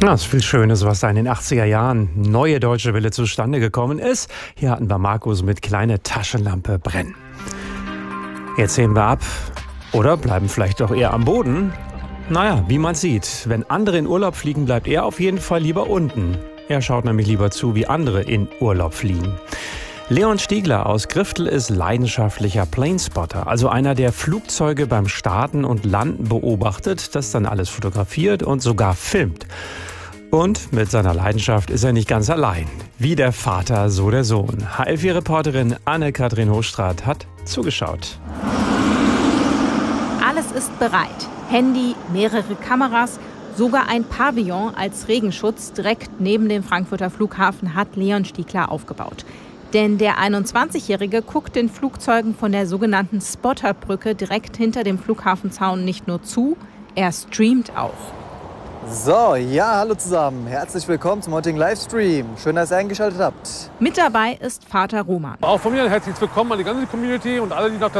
Ja, es ist viel Schönes, was da in den 80er Jahren neue Deutsche Welle zustande gekommen ist. Hier hatten wir Markus mit kleine Taschenlampe brennen. Jetzt heben wir ab oder bleiben vielleicht doch eher am Boden. Naja, wie man sieht, wenn andere in Urlaub fliegen, bleibt er auf jeden Fall lieber unten. Er schaut nämlich lieber zu, wie andere in Urlaub fliegen. Leon Stiegler aus Griftel ist leidenschaftlicher Planespotter, also einer, der Flugzeuge beim Starten und Landen beobachtet, das dann alles fotografiert und sogar filmt. Und mit seiner Leidenschaft ist er nicht ganz allein. Wie der Vater, so der Sohn. HLV-Reporterin Anne-Kathrin Hochstraat hat zugeschaut. Alles ist bereit. Handy, mehrere Kameras, sogar ein Pavillon als Regenschutz direkt neben dem Frankfurter Flughafen hat Leon Stiegler aufgebaut. Denn der 21-Jährige guckt den Flugzeugen von der sogenannten Spotterbrücke direkt hinter dem Flughafenzaun nicht nur zu, er streamt auch. So, ja, hallo zusammen. Herzlich willkommen zum heutigen Livestream. Schön, dass ihr eingeschaltet habt. Mit dabei ist Vater Roman. Auch von mir herzlich willkommen an die ganze Community und alle, die noch